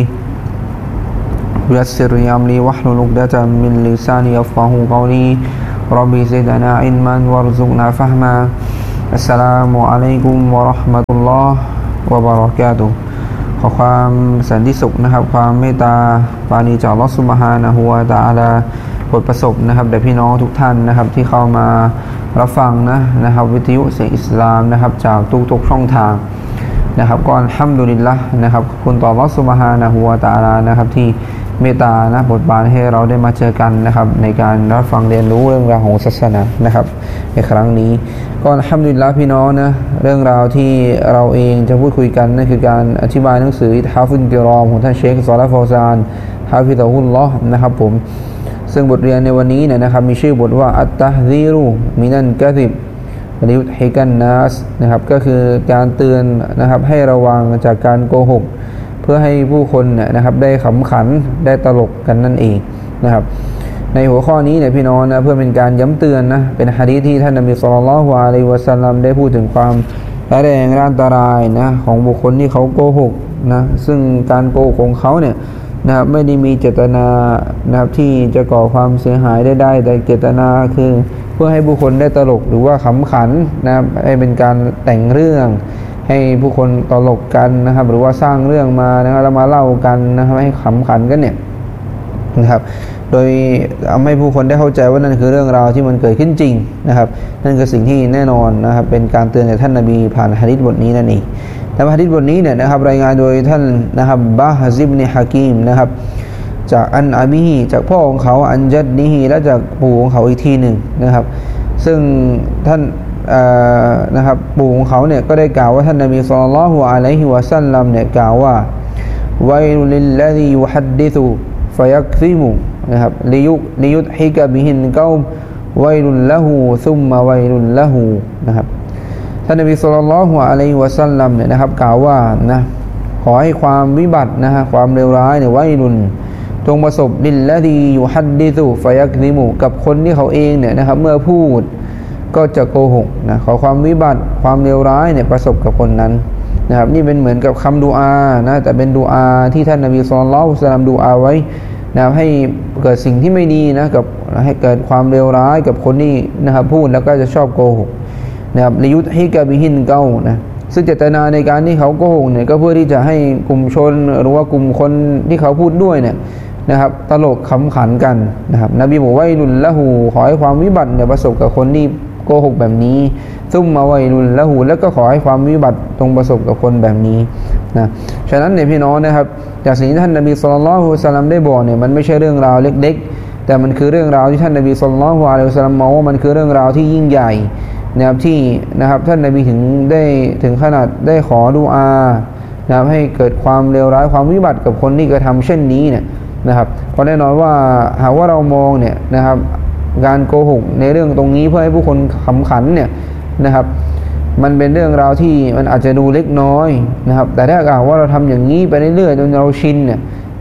ويسر لي أمري واحلل عقدة من لساني يفقهوا قولي رب زدنا علما وارزقنا فهما السلام عليكم ورحمة الله وبركاته ขอความสันติสุขนะครับความเมตตาปราณีจากอัลเลาะห์ซุบฮานะฮูวะตะอาลาโปรดประสบนะครับแด่พี่น้องทุกท่านนะครับที่เข้ามารับฟังนะครับวิทยุเสียงอิสลามนะครับจากทุกช่องทางนะครับก่อนอัลฮัมดุลิลละห์นะครับขอบคุณต่ออัลเลาะห์ซุบฮานะฮูวะตะอาลานะครับที่เมตตานะบทบาทให้เราได้มาเจอกันนะครับในการรับฟังเรียนรู้เรื่องราวของศาสนานะครับในครั้งนี้ก็อัลฮัมดุลิลละห์พี่น้องนะเรื่องราวที่เราเองจะพูดคุยกันนั่นคือการอธิบายหนังสืออิทฮาฟุลกิรอมของท่านเชคซอลาห์ฟาวซานฮาฟิซะฮุลลอฮ์นะครับผมซึ่งบทเรียนในวันนี้เนี่ยนะครับมีชื่อบทว่าอัตตะฮซีรุมินันกะซิบลิยุดฮิกันนัสนะครับก็คือการเตือนนะครับให้ระวังจากการโกหกเพื่อให้ผู้คนเนี่ยนะครับได้ขำขันได้ตลกกันนั่นเองนะครับในหัวข้อนี้เนี่ยพี่น้องนะเพื่อเป็นการย้ำเตือนนะเป็นหะดีษที่ท่านนบีศ็อลลัลลอฮุอะลัยฮิวะซัลลัมได้พูดถึงความร้ายแรงอันตรายนะของบุคคลที่เขาโกหกนะซึ่งการโกหกของเขาเนี่ยนะครับไม่ได้มีเจตนานะครับที่จะก่อความเสียหายได้แต่เจตนาคือเพื่อให้ผู้คนได้ตลกหรือว่าขำขันนะครับให้เป็นการแต่งเรื่องให้ผู้คนตลกกันนะครับหรือว่าสร้างเรื่องมานะครับแล้วมาเล่ากันนะครับให้ขำขันกันเนี่ยนะครับโดยทำให้ผู้คนได้เข้าใจว่านั่นคือเรื่องราวที่มันเกิดขึ้นจริงนะครับนั่นคือสิ่งที่แน่นอนนะครับเป็นการเตือนจากท่านนบีผ่านหะดีษบทนี้นั่นเองแต่หะดีษบทนี้เนี่ยนะครับรายงานโดยท่านนะครับบาฮซิบนิฮะกีมนะครับจากอันอาบีฮีจากพ่อของเขาอันจัดนีฮีและจากปู่ของเขาอีกทีหนึ่งนะครับซึ่งท่านนะครับปู่ของเขาเนี่ยก็ได้กล่าวว่าท่านนบีศ็อลลัลลอฮุอะลัยฮิวะซัลลัมเนี่ยกล่าวว่าวัยลุลิลลซียุฮัดดิซุฟะยักซิมุนะครับลิยุดฮิกะบิฮินกอมวัยลุลละฮูซุมมะวัยลุลละฮูนะครับท่านนบีศ็อลลัลลอฮุอะลัยฮิวะซัลลัมเนี่ยนะครับกล่าวว่านะขอให้ความวิบัตินะฮะความเลวร้ายเนี่ยวัยลุนจงประสบลิลละซียุฮัดดิซุฟะยักซิมุกับคนที่เขาเองเนี่ยนะครับเมื่อพูดก็จะโกหกนะขอความวิบัติความเลวร้ายเนี่ยประสบกับคนนั้นนะครับนี่เป็นเหมือนกับคำดุอานะแต่เป็นดุอาที่ท่านนบีศ็อลลัลลอฮุอะลัยฮิวะซัลลัมดุอาไว้นะครับให้เกิดสิ่งที่ไม่ดีนะกับให้เกิดความเลวร้ายกับคนที่นะครับพูดแล้วก็จะชอบโกหกนะครับลิยุดฮิกะบิฮินเกานะซึ่งเจตนาในการที่เขาโกหกเนี่ยก็เพื่อที่จะให้กลุ่มชนหรือว่ากลุ่มคนที่เขาพูดด้วยเนี่ยนะครับตลกขำขันกันนะครับนบีบอกว่าลุนละหูขอให้ความวิบัติเนี่ยประสบกับคนที่โกหกแบบนี้ซุ่มมาไวลุนละหูแล้วก็ขอให้ความวิบัติตรงประสบกับคนแบบนี้นะฉะนั้นเนี่ยพี่น้องนะครับจากสิ่งที่ท่านนบีศ็อลลัลลอฮุอะลัยฮิวะซัลลัมได้บอกเนี่ยมันไม่ใช่เรื่องราวเล็กๆแต่มันคือเรื่องราวที่ท่านนบีศ็อลลัลลอฮุอะลัยฮิวะซัลลัมมองว่ามันคือเรื่องราวที่ยิ่งใหญ่นะครับที่นะครับท่านนบีถึงขนาดได้ขอดุอานะครับให้เกิดความเลวร้ายความวิบัติกับคนที่กระทำเช่นนี้เนี่ยนะครับเพราะแน่นอนว่าหากว่าเรามองเนี่ยนะครับการโกหกในเรื่องตรงนี้เพื่อให้ผู้คนขำขันเนี่ยนะครับมันเป็นเรื่องราวที่มันอาจจะดูเล็กน้อยนะครับแต่ถ้าหากว่าเราทำอย่างนี้ไปเรื่อยๆจนเราชินเนี่ย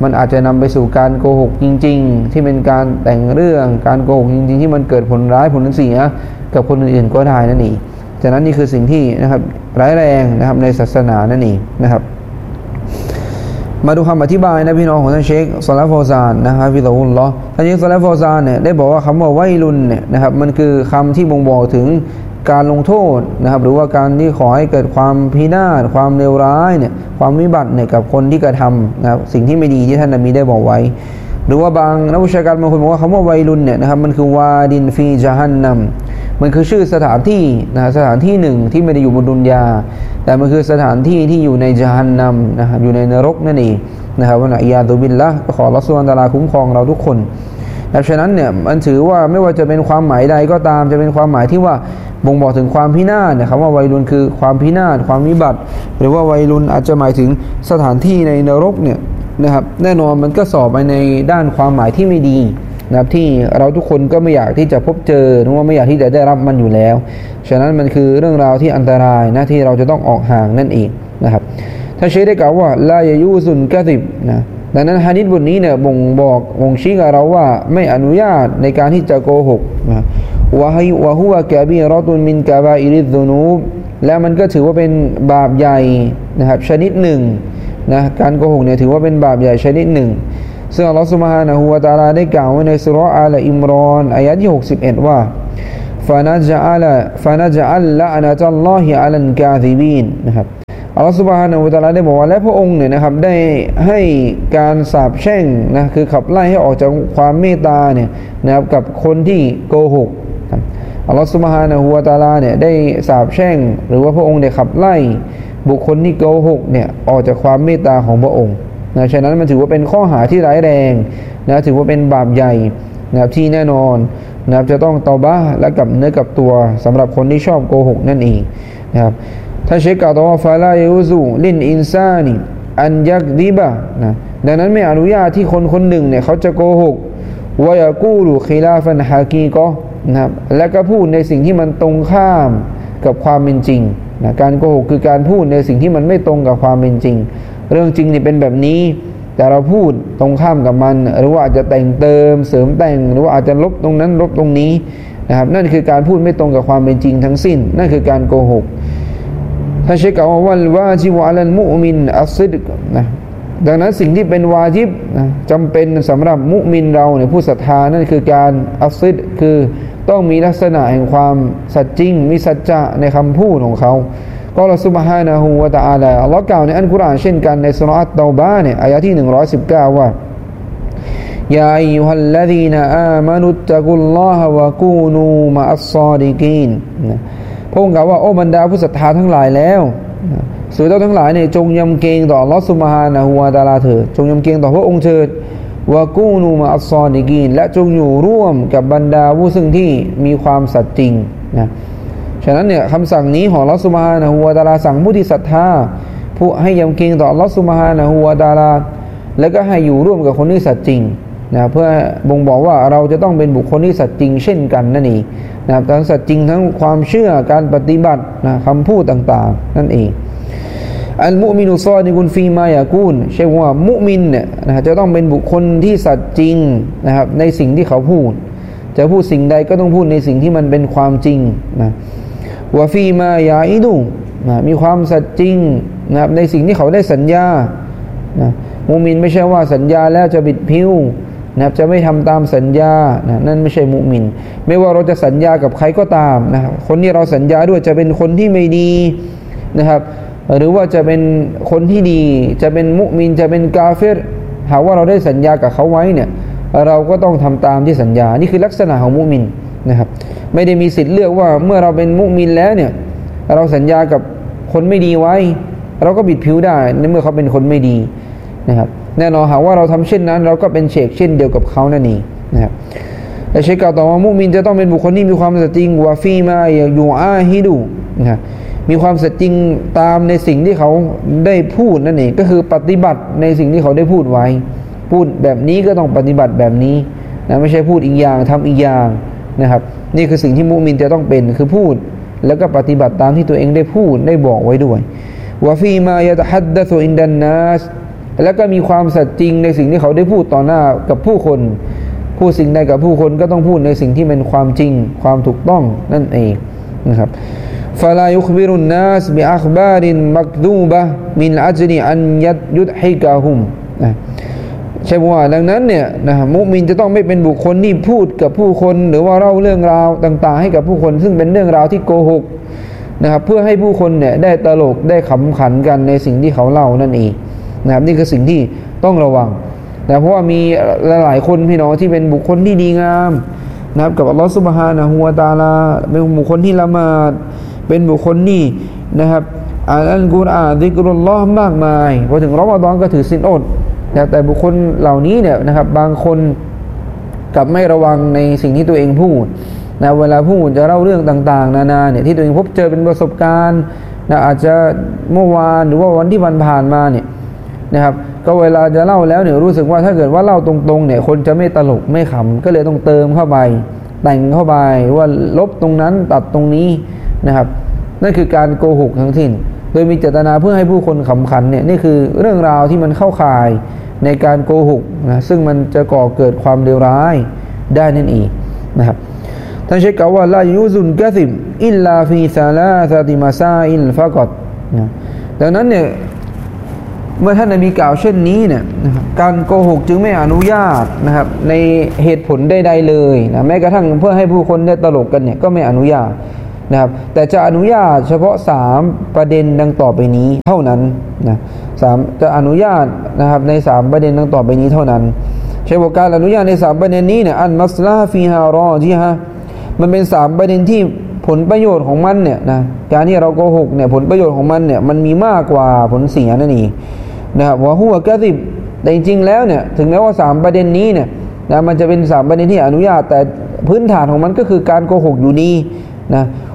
มันอาจจะนำไปสู่การโกหกจริงๆที่เป็นการแต่งเรื่องการโกหกจริงๆที่มันเกิดผลร้ายผลเสียกับคนอื่นๆก็ได้นั่นเองฉะนั้นนี่คือสิ่งที่นะครับร้ายแรงนะครับในศาสนานั่นเองนะครับมาดูคำอธิบายนะพี่น้องของท่านเชคซอลาห์ ฟาวซานนะครับฟิฎอฮุลลอฮ์ท่านเชคซอลาห์ ฟาวซานเนี่ยได้บอกว่าคำว่าไวลุนเนี่ยนะครับมันคือคำที่บ่งบอกถึงการลงโทษนะครับหรือว่าการที่ขอให้เกิดความพินาศความเลวร้ายเนี่ยความวิบัติเนี่ยกับคนที่กระทำนะครับสิ่งที่ไม่ดีที่ท่านนบีได้บอกไว้หรือว่าบางนักวิชาการบางคนบอกว่าคำว่าไวลุนเนี่ยนะครับมันคือวาดินฟีญะฮันนัมมันคือชื่อสถานที่นะสถานที่หนึ่งที่ไม่ได้อยู่บนดุนยาแต่มันคือสถานที่ที่อยู่ในญะฮันนัมนะครับอยู่ในนรกนั่นเองนะครับวะนะอิยาซุบิลละห์ก็ขออัลเลาะห์ซุบฮานะฮูวะตะอาลาคุ้มครองเราทุกคนดังนั้นเนี่ยมันถือว่าไม่ว่าจะเป็นความหมายใดก็ตามจะเป็นความหมายที่ว่าบ่งบอกถึงความพินาศนะครับว่าไวลุนคือความพินาศความวิบัติหรือว่าไวลุนอาจจะหมายถึงสถานที่ในนรกเนี่ยนะครับแน่นอนมันก็สอบไปในด้านความหมายที่ไม่ดีนะครับที่เราทุกคนก็ไม่อยากที่จะพบเจอหรือว่าไม่อยากที่จะได้รับมันอยู่แล้วฉะนั้นมันคือเรื่องราวที่อันตรายนะที่เราจะต้องออกห่างนั่นเองนะครับถ้าเชคได้กล่าวว่าลายยูซุนกะซิบนะดังนั้นหะดีษบทนี้เนี่ยบ่งชี้กับเราว่าไม่อนุญาตในการที่จะโกหกนะวะฮุวะกะบีเราะตุนมินกะบาอิริซซุนูบและมันก็ถือว่าเป็นบาปใหญ่นะครับชนิดหนึ่งนะการโกหกเนี่ยถือว่าเป็นบาปใหญ่ชนิดหนึ่งซึ่งอัลเลาะห์ซุบฮานะฮูวะตะอาลาได้กล่าวไว้ในซูเราะห์อาลอิมรอนอายะห์ที่61ว่าฟะนะจะอัลละอนะตัลลอฮิอะลัลกาซิบีนนะครับอัลเลาะห์ซุบฮานะฮูวะตะอาลาได้บอกว่าและพระองค์เนี่ยนะครับได้ให้การสาปแช่งนะคือขับไล่ให้ออกจากความเมตตาเนี่ยนะครับกับคนที่โกหกอัลเลาะห์ซุบฮานะฮูวะตะอาลาเนี่ยได้สาปแช่งหรือว่าพระองค์ได้ขับไล่บุคคลที่โกหกเนี่ยออกจากความเมตตาของพระองค์นะฉะนั้นมันถือว่าเป็นข้อหาที่ร้ายแรงนะถือว่าเป็นบาปใหญ่นะที่แน่นอนนะครับจะต้องเตาบะห์และกับเนื้อกับตัวสำหรับคนที่ชอบโกหกนั่นเองนะครับถ้าเชคกล่าวต่อว่าฟาลายูซุลินอินซานีอันยักดิบะนะดังนั้นไม่อนุญาตที่คนคนหนึ่งเนี่ยเขาจะโกหกวะยะกูลุคิลาฟันฮากีกะนะครับและก็พูดในสิ่งที่มันตรงข้ามกับความเป็นจริงนะการโกหกคือการพูดในสิ่งที่มันไม่ตรงกับความเป็นจริงเรื่องจริงนี่เป็นแบบนี้แต่เราพูดตรงข้ามกับมันหรือว่าอาจจะแต่งเติมเสริมแต่งหรือว่าอาจจะลบตรงนั้นลบตรงนี้นะครับนั่นคือการพูดไม่ตรงกับความเป็นจริงทั้งสิ้นนั่นคือการโกหกถ้าเชคกล่าวว่าวัลวาจิบอะลัลมุอ์มินอัศซิดกนะดังนั้นสิ่งที่เป็นวาญิบนะจำเป็นสำหรับมุมินเราเนี่ยผู้ศรัทธานั่นคือการอัศซิดคือต้องมีลักษณะแห่งความสัตย์จริงมีสัจจะในคำพูดของเขาก็อัลเลาะห์ซุบฮานะฮูวะตะอาลาอัลเลาะห์กล่าวในอัลกุรอานเช่นกันในซูเราะห์อัตเตาบะห์เนี่ยอายะห์ที่119ว่ายาอัยยูฮัลลซีนาอามานุตตะกุลลอฮะวะกูนูมะอัศศอดิกีนพระองค์กล่าวว่าโอ้บรรดาผู้ศรัทธาทั้งหลายแล้วสื่อเจ้าทั้งหลายเนี่ยจงยำเกรงต่ออัลเลาะห์ซุบฮานะฮูวะตะอาลาเถิดจงยำเกรงต่อพระองค์เถิดวะกูนูมะอัศศอดิกีนและจงอยู่ร่วมกับบรรดาผู้ซึ่งที่มีความสัตย์จริงนะฉะนั้นเนี่ยคำสั่งนี้ของอัลเลาะห์ซุบฮานะฮูวะตะอาลาสั่งผู้ที่ศรัทธาผู้ให้ยำเกรงต่ออัลเลาะห์ซุบฮานะฮูวะตะอาลาแล้วก็ให้อยู่ร่วมกับคนที่สัตย์จริงนะเพื่อบ่งบอกว่าเราจะต้องเป็นบุคคลที่สัตย์จริงเช่นกันนั่นเองนะครับทั้งสัตย์จริงทั้งความเชื่อการปฏิบัตินะคำพูดต่างๆนั่นเองอัลมุมินุซอดิกุนฟีมายากูนใช่ว่ามุมินเนี่ยนะจะต้องเป็นบุคคลที่สัตย์จริงนะครับในสิ่งที่เขาพูดจะพูดสิ่งใดก็ต้องพูดในสิ่งที่มันเป็นความจริงนะวะฟีมายาอิดูนะมีความสัตย์จริงนะครับในสิ่งที่เขาได้สัญญานะมุมินไม่ใช่ว่าสัญญาแล้วจะบิดผิวนะครับจะไม่ทำตามสัญญานะนั่นไม่ใช่มุมินไม่ว่าเราจะสัญญากับใครก็ตามนะครับคนที่เราสัญญาด้วยจะเป็นคนที่ไม่ดีนะครับหรือว่าจะเป็นคนที่ดีจะเป็นมุมินจะเป็นกาเฟรหากว่าเราได้สัญญากับเขาไว้เนี่ยเราก็ต้องทำตามที่สัญญานี่คือลักษณะของมุมินนะครับไม่ได้มีสิทธิ์เลือกว่าเมื่อเราเป็นมุมินแล้วเนี่ยเราสัญญากับคนไม่ดีไว้เราก็บิดผิวได้ในเมื่อเขาเป็นคนไม่ดีนะครับแน่นอนหากว่าเราทำเช่นนั้นเราก็เป็นเชกเช่นเดียวกับเขานั่นเองนะครับและเชคกล่าวต่อว่ามุมินจะต้องเป็นบุคคลที่มีความสัตย์จริงวะฟีมายูอาฮิดูนะมีความสัตย์จริงตามในสิ่งที่เขาได้พูดนั่นเองก็คือปฏิบัติในสิ่งที่เขาได้พูดไว้พูดแบบนี้ก็ต้องปฏิบัติแบบนี้นะไม่ใช่พูดอีกอย่างทำอีกอย่างนะครับนี่คือสิ่งที่มุมินจะต้องเป็นคือพูดแล้วก็ปฏิบัติตามที่ตัวเองได้พูดได้บอกไว้ด้วยวะฟีมายะตะฮัดดะซุอินดันนัสแแล้วก็มีความสัตย์จริงในสิ่งที่เขาได้พูดต่อหน้ากับผู้คนพูดสิ่งใดกับผู้คนก็ต้องพูดในสิ่งที่เป็นความจริงความถูกต้องนั่นเองนะครับฟาลายุคบิรุนนัสบิอัคบารินมักดูบะมินอัจลิอันยุดฮิกะฮุมใช่ว่าดังนั้นเนี่ยนะมุมินจะต้องไม่เป็นบุคคลที่พูดกับผู้คนหรือว่าเล่าเรื่องราวต่างๆให้กับผู้คนซึ่งเป็นเรื่องราวที่โกหกนะครับเพื่อให้ผู้คนเนี่ยได้ตลกได้ขำขันกันในสิ่งที่เขาเล่านั่นเองนะครับนี่คือสิ่งที่ต้องระวังนะเพราะว่ามีหลายๆคนพี่น้องที่เป็นบุคคลที่ดีงามนะครับกับอัลลอฮฺซุบฮานะฮูวะตะอาลาเป็นบุคคลที่ละหมาดเป็นบุคคลที่นะครับอ่านอัลกุรอานซิกรุลลอฮ์มากมายพอถึงรอมฎอนก็ถือศีลอดแต่บุคคลเหล่านี้เนี่ยนะครับบางคนกลับไม่ระวังในสิ่งที่ตัวเองพูดนะเวลาพูดจะเล่าเรื่องต่างๆนานาเนี่ยที่ตัวเองพบเจอเป็นประสบการณ์นะอาจจะเมื่อวานหรือว่าวันที่ผ่านมาเนี่ยนะครับก็เวลาจะเล่าแล้วเนี่ยรู้สึกว่าถ้าเกิดว่าเล่าตรงๆเนี่ยคนจะไม่ตลกไม่ขำก็เลยต้องเติมเข้าไปแต่งเข้าไปว่าลบตรงนั้นตัดตรงนี้นะครับนั่นคือการโกหกทั้งสิ้นโดยมีเจตนาเพื่อให้ผู้คนขำขันเนี่ยนี่คือเรื่องราวที่มันเข้าข่ายในการโกหกนะซึ่งมันจะก่อเกิดความเลวร้ายได้นั่นเองนะครับท่านเชคกล่าวว่าลายูซุนกะซิบอิลลาฟีซาลาซาติมาซาอิลฟะกอดนะดังนั้นเนี่ยเมื่อท่านนบีกล่าวเช่นนี้เนี่ยนะครับการโกหกจึงไม่อนุญาตนะครับในเหตุผลใดๆเลยนะแม้กระทั่งเพื่อให้ผู้คนได้ตลกกันเนี่ยก็ไม่อนุญาตนะครับแต่จะอนุญาตเฉพาะ3ประเด็นดังต่อไปนี้เท่านั้นนะจะอนุญาตนะครับใน3ประเด็นดังต่อไปนี้เท่านั้นใช้บอกการอนุญาตใน3ประเด็นนี้เนี่ยอันมัสลาฟีฮารอจิฮะมันเป็น3ประเด็นที่ผลประโยชน์ของมันเนี่ยนะการที่เราโกหกเนี่ยผลประโยชน์ของมันเนี่ยมันมีมากกว่าผลเสียนั่นเองนะครับว่าหัวกะซิบแต่จริงๆแล้วเนี่ยถึงแม้ว่า3ประเด็นนี้เนี่ยนะมันจะเป็น3ประเด็นที่อนุญาตแต่พื้นฐานของมันก็คือการโกหกอยู่ดีนะ